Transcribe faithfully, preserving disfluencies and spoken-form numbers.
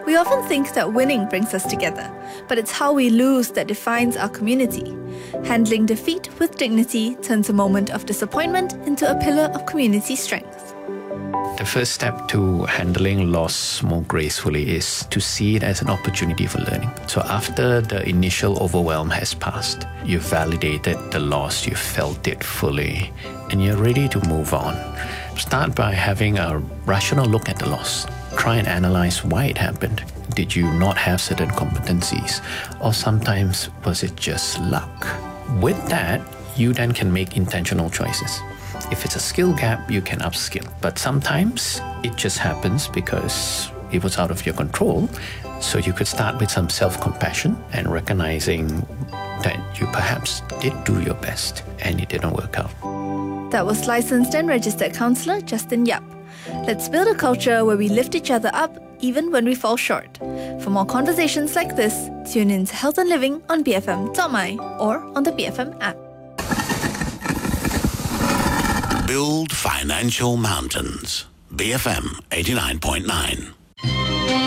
We often think that winning brings us together, but it's how we lose that defines our community. Handling defeat with dignity turns a moment of disappointment into a pillar of community strength. The first step to handling loss more gracefully is to see it as an opportunity for learning. So after the initial overwhelm has passed, you've validated the loss, you've felt it fully, and you're ready to move on. Start by having a rational look at the loss. Try and analyze why it happened. Did you not have certain competencies? Or sometimes was it just luck? With that, you then can make intentional choices. If it's a skill gap, you can upskill. But sometimes it just happens because it was out of your control. So you could start with some self-compassion and recognizing that you perhaps did do your best and it didn't work out. That was licensed and registered counsellor Justin Yap. Let's build a culture where we lift each other up even when we fall short. For more conversations like this, tune in to Health and Living on B F M dot my or on the B F M app. Build financial mountains. B F M eighty-nine point nine.